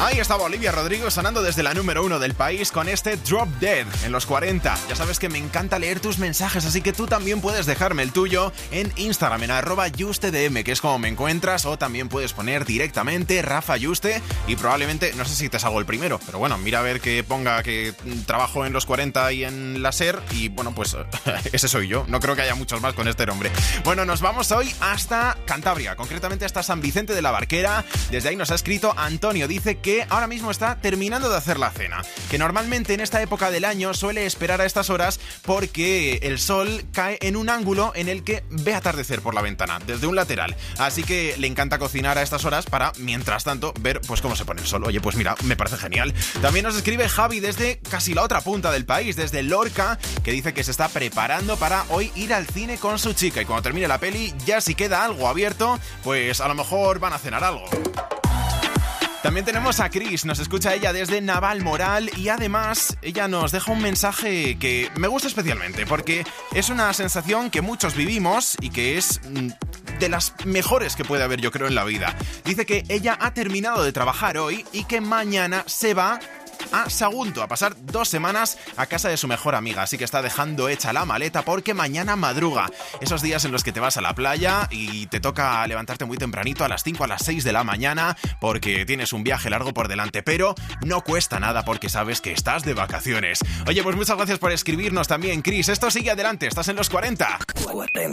Ahí estaba Olivia Rodrigo sonando desde la número 1 del país con este Drop Dead en los 40. Ya sabes que me encanta leer tus mensajes, así que tú también puedes dejarme el tuyo en Instagram, en @justedm, que es como me encuentras, o también puedes poner directamente Rafa Juste y probablemente, no sé si te salgo el primero, pero bueno, mira a ver que ponga que trabajo en los 40 y en la SER y bueno, pues ese soy yo. No creo que haya muchos más con este nombre. Bueno, nos vamos hoy hasta Cantabria, concretamente hasta San Vicente de la Barquera. Desde ahí nos ha escrito Antonio, dice que ahora mismo está terminando de hacer la cena, que normalmente en esta época del año suele esperar a estas horas porque el sol cae en un ángulo en el que ve atardecer por la ventana, desde un lateral, así que le encanta cocinar a estas horas para, mientras tanto, ver pues cómo se pone el sol. Oye, pues mira, me parece genial. También nos escribe Javi desde casi la otra punta del país, desde Lorca, que dice que se está preparando para hoy ir al cine con su chica y cuando termine la peli, ya si queda algo abierto, pues a lo mejor van a cenar algo. También tenemos a Cris, nos escucha ella desde Navalmoral y además ella nos deja un mensaje que me gusta especialmente porque es una sensación que muchos vivimos y que es de las mejores que puede haber, yo creo, en la vida. Dice que ella ha terminado de trabajar hoy y que mañana se va a Sagunto a pasar 2 semanas a casa de su mejor amiga, así que está dejando hecha la maleta porque mañana madruga. Esos días en los que te vas a la playa y te toca levantarte muy tempranito a las 5 a las 6 de la mañana porque tienes un viaje largo por delante, pero no cuesta nada porque sabes que estás de vacaciones. Oye, pues muchas gracias por escribirnos también, Chris. Esto sigue adelante, estás en los 40.